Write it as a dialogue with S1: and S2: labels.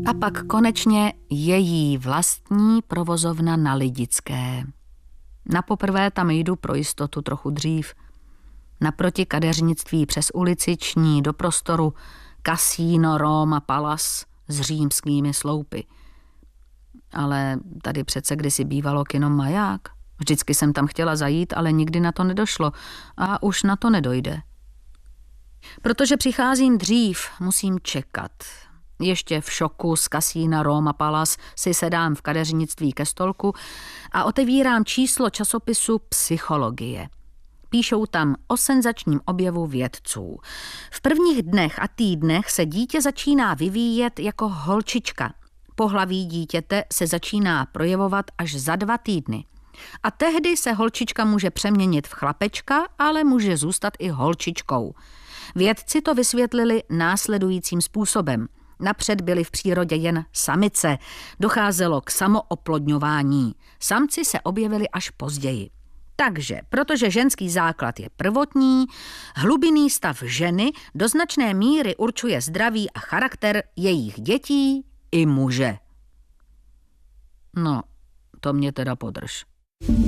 S1: A pak konečně její vlastní provozovna na Lidické. Napoprvé tam jdu pro jistotu trochu dřív. Naproti kadeřnictví přes ulici ční do prostoru Casino Roma Palace s římskými sloupy. Ale tady přece kdysi bývalo kino Maják. Vždycky jsem tam chtěla zajít, ale nikdy na to nedošlo a už na to nedojde. Protože přicházím dřív, musím čekat. Ještě v šoku z Casina Roma Palace si sedám v kadeřnictví ke stolku a otevírám číslo časopisu Psychologie. Píšou tam o senzačním objevu vědců. V prvních dnech a týdnech se dítě začíná vyvíjet jako holčička. Pohlaví dítěte se začíná projevovat až za 2 týdny. A tehdy se holčička může přeměnit v chlapečka, ale může zůstat i holčičkou. Vědci to vysvětlili následujícím způsobem. Napřed byly v přírodě jen samice, docházelo k samooplodňování. Samci se objevili až později. Takže, protože ženský základ je prvotní, hlubinný stav ženy do značné míry určuje zdraví a charakter jejich dětí i muže. No, to mě teda podrž.